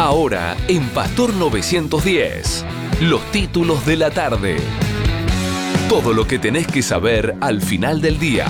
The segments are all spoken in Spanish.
Ahora en Pastor 910, los títulos de la tarde. Todo lo que tenés que saber al final del día.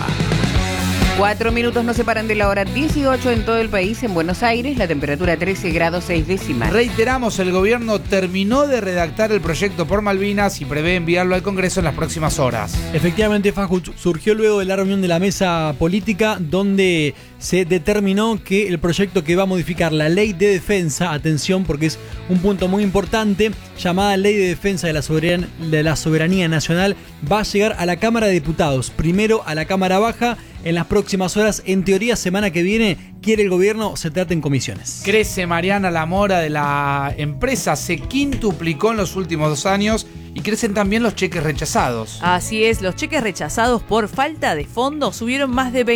4 minutos nos separan de la hora 18 en todo el país. En Buenos Aires, la temperatura 13 grados 6 décimas. Reiteramos, el gobierno terminó de redactar el proyecto por Malvinas y prevé enviarlo al Congreso en las próximas horas. Efectivamente, Facu, surgió luego de la reunión de la mesa política donde se determinó que el proyecto que va a modificar la ley de defensa, atención porque es un punto muy importante, llamada Ley de Defensa de la Soberanía Nacional, va a llegar a la Cámara de Diputados, primero a la Cámara Baja. En las próximas horas, en teoría, semana que viene, quiere el gobierno se trate en comisiones. Crece Mariana la mora de la empresa, se quintuplicó en los últimos 2 años y crecen también los cheques rechazados. Así es, los cheques rechazados por falta de fondos subieron más de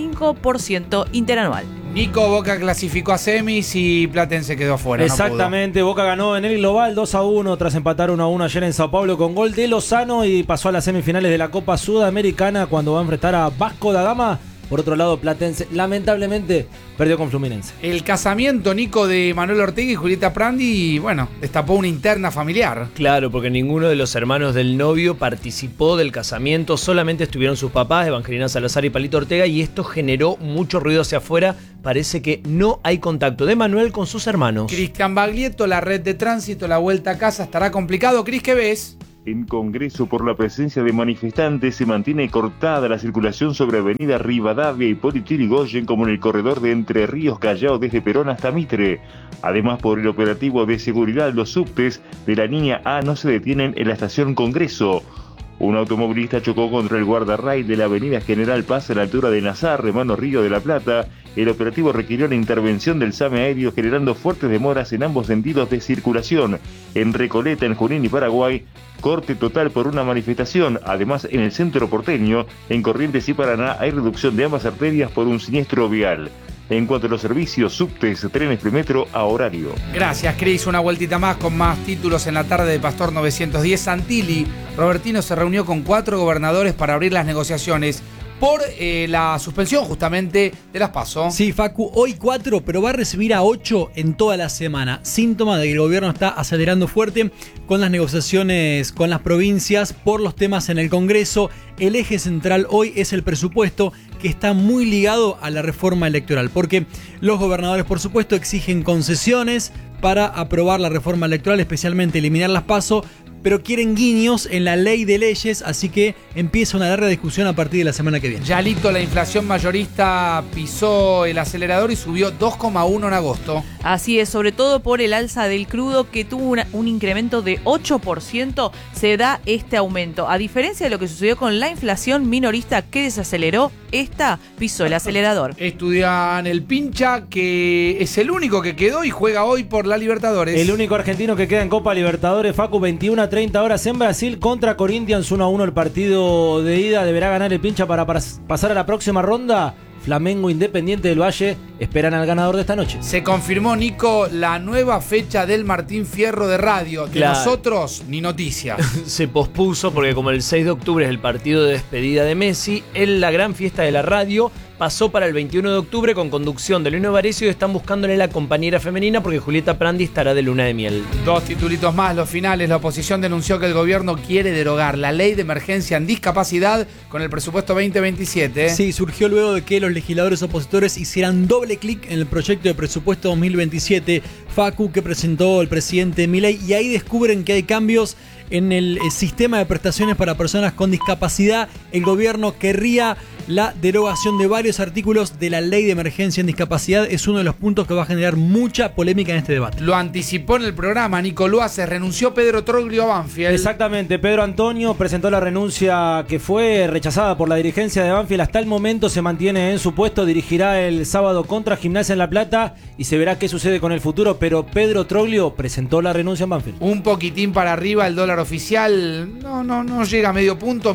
25% interanual. Nico, Boca clasificó a semis y Platense quedó afuera. Exactamente, no Boca ganó en el global 2-1 tras empatar 1-1 ayer en Sao Paulo con gol de Lozano y pasó a las semifinales de la Copa Sudamericana cuando va a enfrentar a Vasco da Gama. Por otro lado, Platense lamentablemente perdió con Fluminense. El casamiento, Nico, de Manuel Ortega y Julieta Prandi, bueno, destapó una interna familiar. Claro, porque ninguno de los hermanos del novio participó del casamiento, solamente estuvieron sus papás, Evangelina Salazar y Palito Ortega, y esto generó mucho ruido hacia afuera. Parece que no hay contacto de Manuel con sus hermanos. Cristian Baglietto, la red de tránsito, la vuelta a casa estará complicado. Cris, ¿qué ves? En Congreso, por la presencia de manifestantes, se mantiene cortada la circulación sobre Avenida Rivadavia, Hipólito Yrigoyen, como en el corredor de Entre Ríos Callao desde Perón hasta Mitre. Además, por el operativo de seguridad, los subtes de la línea A no se detienen en la estación Congreso. Un automovilista chocó contra el guardarray de la avenida General Paz a la altura de Nazar, hermano Río de la Plata. El operativo requirió la intervención del SAME aéreo, generando fuertes demoras en ambos sentidos de circulación. En Recoleta, en Junín y Paraguay, corte total por una manifestación. Además, en el centro porteño, en Corrientes y Paraná, hay reducción de ambas arterias por un siniestro vial. En cuanto a los servicios, subtes, trenes premetro a horario. Gracias, Cris. Una vueltita más con más títulos en la tarde de Pastor 910. Santilli, Robertino se reunió con 4 gobernadores para abrir las negociaciones por la suspensión justamente de las PASO. Sí, Facu, hoy 4, pero va a recibir a 8 en toda la semana. Síntoma de que el gobierno está acelerando fuerte con las negociaciones con las provincias por los temas en el Congreso. El eje central hoy es el presupuesto, que está muy ligado a la reforma electoral, porque los gobernadores, por supuesto, exigen concesiones para aprobar la reforma electoral, especialmente eliminar las PASO, pero quieren guiños en la ley de leyes, así que empieza una larga discusión a partir de la semana que viene. Ya listo, la inflación mayorista pisó el acelerador y subió 2,1 en agosto. Así es, sobre todo por el alza del crudo que tuvo un incremento de 8%, se da este aumento. A diferencia de lo que sucedió con la inflación minorista que desaceleró, esta pisó el acelerador. Estudian el Pincha, que es el único que quedó y juega hoy por la Libertadores. El único argentino que queda en Copa Libertadores, Facu, 21:30 horas en Brasil contra Corinthians, 1-1 el partido de ida. Deberá ganar el Pincha para pasar a la próxima ronda. Flamengo, Independiente del Valle esperan al ganador de esta noche. Se confirmó, Nico, la nueva fecha del Martín Fierro de radio. De nosotros, ni noticias. Se pospuso porque como el 6 de octubre es el partido de despedida de Messi, la gran fiesta de la radio pasó para el 21 de octubre con conducción de Lino Varecio y están buscándole la compañera femenina porque Julieta Prandi estará de luna de miel. 2 titulitos más, los finales. La oposición denunció que el gobierno quiere derogar la ley de emergencia en discapacidad con el presupuesto 2027. Sí, surgió luego de que los legisladores opositores hicieran doble clic en el proyecto de presupuesto 2027, Facu, que presentó el presidente Milei, y ahí descubren que hay cambios en el sistema de prestaciones para personas con discapacidad. El gobierno querría la derogación de varios artículos de la ley de emergencia en discapacidad. Es uno de los puntos que va a generar mucha polémica en este debate. Lo anticipó en el programa Nicolás, se renunció Pedro Troglio a Banfield. Exactamente, Pedro Antonio presentó la renuncia que fue rechazada por la dirigencia de Banfield. Hasta el momento se mantiene en su puesto, dirigirá el sábado contra Gimnasia en La Plata y se verá qué sucede con el futuro, pero Pedro Troglio presentó la renuncia en Banfield. Un poquitín para arriba el dólar oficial, no llega a medio punto,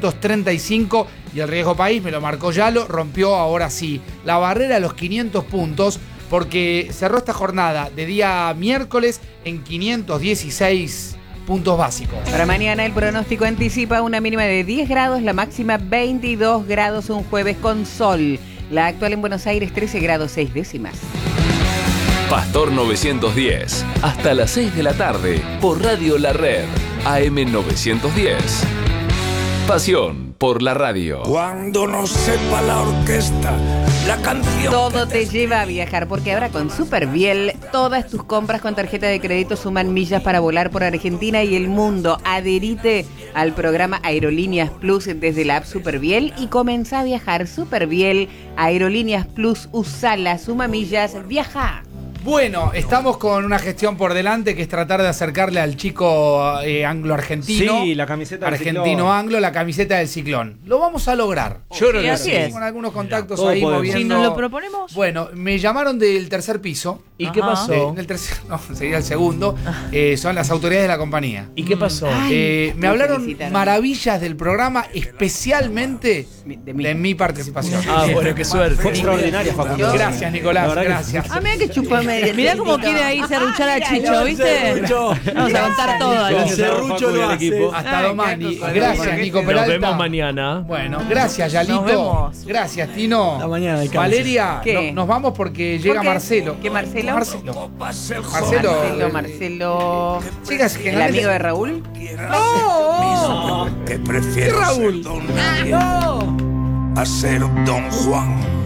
1.535, y el riesgo país, me lo marcó Yalo, rompió ahora sí la barrera de los 500 puntos porque cerró esta jornada de día miércoles en 516 puntos básicos. Para mañana el pronóstico anticipa una mínima de 10 grados, la máxima 22 grados, un jueves con sol. La actual en Buenos Aires 13 grados 6 décimas. Pastor 910, hasta las 6 de la tarde, por Radio La Red, AM 910. Pasión por la radio. Cuando no sepa la orquesta, la canción... Todo te lleva a viajar, porque ahora con Superviel, todas tus compras con tarjeta de crédito suman millas para volar por Argentina y el mundo. Adherite al programa Aerolíneas Plus desde la app Superviel y comenzá a viajar. Superviel, Aerolíneas Plus, usala, suma millas, viaja. Bueno, estamos con una gestión por delante que es tratar de acercarle al chico anglo-argentino. Sí, la camiseta del argentino-anglo, la camiseta del Ciclón. Lo vamos a lograr. Yo creo que así es. Con algunos contactos Todo ahí podemos. moviendo. Si nos lo proponemos. Bueno, me llamaron del tercer piso. ¿Y qué Ajá. pasó? Del tercer, no, sería el segundo. Son las autoridades de la compañía. ¿Y qué pasó? Me me hablaron felicitaron. maravillas del programa, especialmente De mí. de mi participación. Ah, bueno, qué suerte. Fue extraordinaria, Facundo. Gracias, Nicolás. La verdad que- Gracias. Ah, mira que chupame. Mirá cómo quiere ahí serruchar a Chicho, ¿viste? Vamos a contar todo. Gracias ¿no? a Serrucho Facu y lo al hace. equipo. Hasta Ay, Domani. qué cosa. Gracias, Nico Nos Peralta. vemos mañana. Bueno, gracias, Yalito. Nos vemos. Gracias, Tino. Hasta mañana, descanse. Valeria, ¿Qué? nos vamos porque llega ¿Por qué? Marcelo. ¿Qué Marcelo? Marcelo. Marcelo. Chicas, que ¿El amigo de Raúl? Que prefiero ser Don Nadie a ser Don Juan.